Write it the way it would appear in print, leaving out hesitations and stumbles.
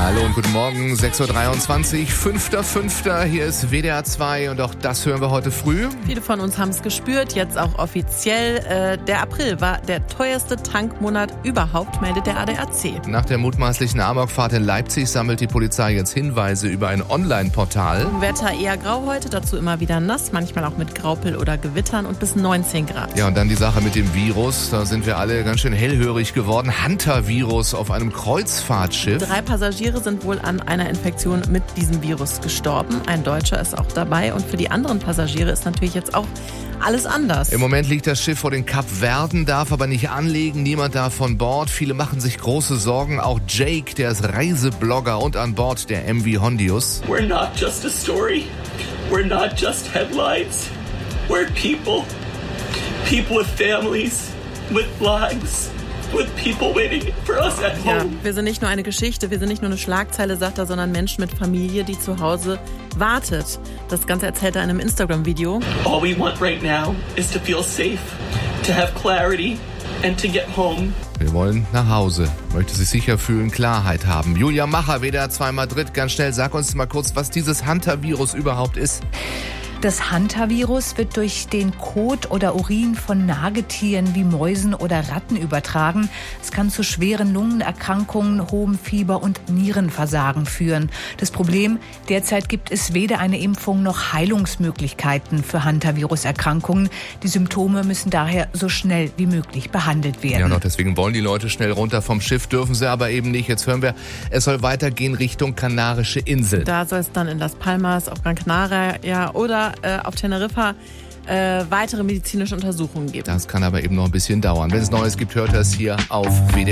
Hallo und guten Morgen, 6.23 Uhr, 5.5. Hier ist WDR 2 und auch das hören wir heute früh. Viele von uns haben es gespürt, jetzt auch offiziell. Der April war der teuerste Tankmonat überhaupt, meldet der ADAC. Nach der mutmaßlichen Amokfahrt in Leipzig sammelt die Polizei jetzt Hinweise über ein Online-Portal. Wetter eher grau heute, dazu immer wieder nass, manchmal auch mit Graupel oder Gewittern und bis 19 Grad. Ja, und dann die Sache mit dem Virus, da sind wir alle ganz schön hellhörig geworden. Hunter-Virus auf einem Kreuzfahrtschiff. 3 Passagiere sind wohl an einer Infektion mit diesem Virus gestorben. Ein Deutscher ist auch dabei und für die anderen Passagiere ist natürlich jetzt auch alles anders. Im Moment liegt das Schiff vor den Kapverden, darf aber nicht anlegen, niemand darf von Bord. Viele machen sich große Sorgen, auch Jake, der ist Reiseblogger und an Bord der MV Hondius. We're not just a story, we're not just headlines, we're people. People with families, with lives. With people waiting for us at home. Ja, wir sind nicht nur eine Geschichte, wir sind nicht nur eine Schlagzeile, sagt er, sondern Menschen mit Familie, die zu Hause wartet. Das Ganze erzählt er in einem Instagram-Video. All we want right now is to feel safe, to have clarity and to get home. Wir wollen nach Hause, möchte sich sicher fühlen, Klarheit haben. Julia Macher, WDR 2 Madrid, ganz schnell, sag uns mal kurz, was dieses Hunter-Virus überhaupt ist. Das Hunter-Virus wird durch den Kot oder Urin von Nagetieren wie Mäusen oder Ratten übertragen. Es kann zu schweren Lungenerkrankungen, hohem Fieber und Nierenversagen führen. Das Problem, derzeit gibt es weder eine Impfung noch Heilungsmöglichkeiten für Hunter-Virus-Erkrankungen. Die Symptome müssen daher so schnell wie möglich behandelt werden. Ja, und deswegen wollen die Leute schnell runter vom Schiff, dürfen sie aber eben nicht. Jetzt hören wir, es soll weitergehen Richtung Kanarische Inseln. Da soll es dann in Las Palmas, auf Gran Canaria, ja, oder auf Teneriffa weitere medizinische Untersuchungen geben. Das kann aber eben noch ein bisschen dauern. Wenn es Neues gibt, hört ihr es hier auf WDR.